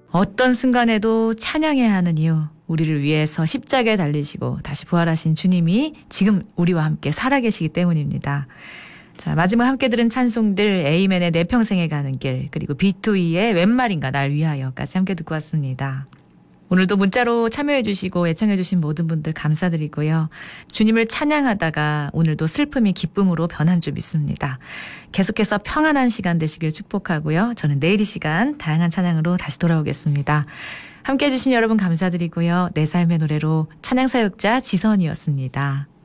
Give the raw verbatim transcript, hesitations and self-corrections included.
어떤 순간에도 찬양해야 하는 이유, 우리를 위해서 십자가에 달리시고 다시 부활하신 주님이 지금 우리와 함께 살아계시기 때문입니다. 자, 마지막 함께 들은 찬송들 에이맨의 내 평생에 가는 길, 그리고 비투이의 웬 말인가 날 위하여까지 함께 듣고 왔습니다. 오늘도 문자로 참여해 주시고 애청해 주신 모든 분들 감사드리고요. 주님을 찬양하다가 오늘도 슬픔이 기쁨으로 변한 줄 믿습니다. 계속해서 평안한 시간 되시길 축복하고요. 저는 내일 이 시간 다양한 찬양으로 다시 돌아오겠습니다. 함께해 주신 여러분 감사드리고요. 내 삶의 노래로 찬양사역자 지선이었습니다.